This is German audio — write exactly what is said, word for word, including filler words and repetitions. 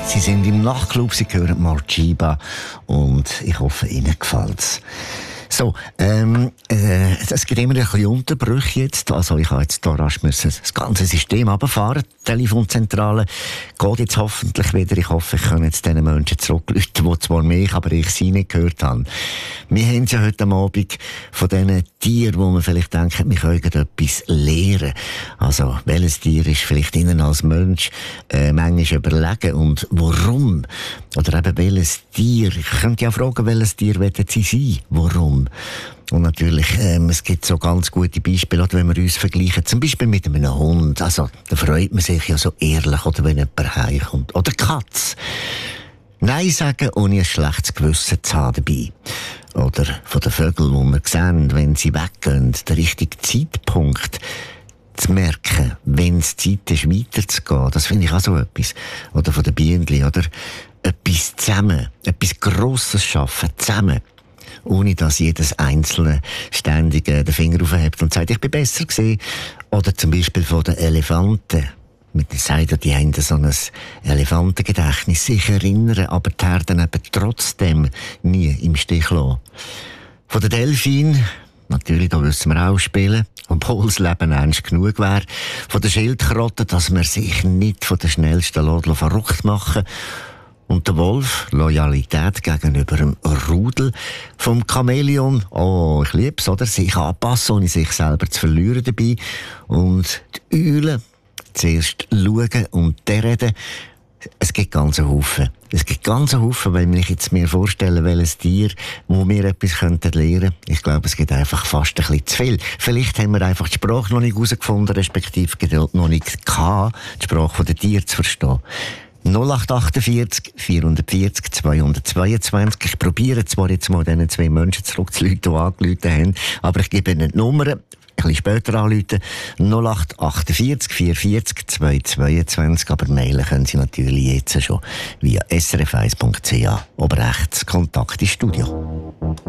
Sie sind im Nachtclub, Sie hören Marciba und ich hoffe, Ihnen gefällt's. So, ähm, äh, es gibt immer ein bisschen Unterbrüche jetzt. Also ich habe jetzt da rasch müssen das ganze System runterfahren. Die Telefonzentrale geht jetzt hoffentlich wieder. Ich hoffe, ich kann jetzt den Menschen zurückrufen, die zwar mich, aber ich sie nicht gehört habe. Wir haben ja heute Abend von diesen Tieren, wo man vielleicht denkt, wir können etwas lernen. Also, welches Tier ist vielleicht Ihnen als Mensch äh, manchmal überlegen und warum? Oder eben welches Tier? Ich könnte ja fragen, welches Tier wollen Sie sein? Warum? Und natürlich, ähm, es gibt so ganz gute Beispiele, oder wenn wir uns vergleichen, zum Beispiel mit einem Hund. Also, da freut man sich ja so ehrlich, oder wenn jemand heimkommt. Oder Katz. Nein sagen, ohne ein schlechtes Gewissen zu haben dabei. Oder von den Vögeln, die wir sehen, wenn sie weggehen, der richtige Zeitpunkt zu merken, wenn es Zeit ist, weiterzugehen. Das finde ich auch so etwas. Oder von den Bienen, oder etwas zusammen, etwas Grosses schaffen, zusammen. Ohne dass jedes Einzelne ständig den Finger aufhebt und sagt, ich bin besser gewesen. Oder zum Beispiel von den Elefanten. Mit den Seiten, die haben so ein Elefantengedächtnis, sich erinnern, aber die Herden eben trotzdem nie im Stich lassen. Von den Delfinen, natürlich, da müssen wir auch spielen, obwohl das Leben ernst genug wäre. Von den Schildkröten, dass man sich nicht von den schnellsten Laden verrückt machen. Und der Wolf, Loyalität gegenüber dem Rudel. Vom Chamäleon, oh, ich lieb's, oder? Sich anpassen, ohne sich selber zu verlieren dabei. Und die Eule, zuerst schauen und dann reden. Es gibt ganze Haufen. Es gibt ganze Haufen, wenn ich jetzt mir vorstelle, welches Tier, wo wir etwas könnten lernen. Ich glaube, es gibt einfach fast ein bisschen zu viel. Vielleicht haben wir einfach die Sprache noch nicht herausgefunden, respektive Geduld noch nicht gehabt, die Sprache der Tiere zu verstehen. null acht achtundvierzig, vierhundertvierzig, zweihundertzweiundzwanzig. Ich probiere zwar jetzt mal diesen zwei Menschen zurückzurufen, die angerufen haben, aber ich gebe ihnen die Nummern. Ein bisschen später anrufen. null acht achtundvierzig, vierhundertvierzig, zweihundertzweiundzwanzig. Aber mailen können Sie natürlich jetzt schon via s r f eins punkt c h. Oben rechts Kontakt ins Studio.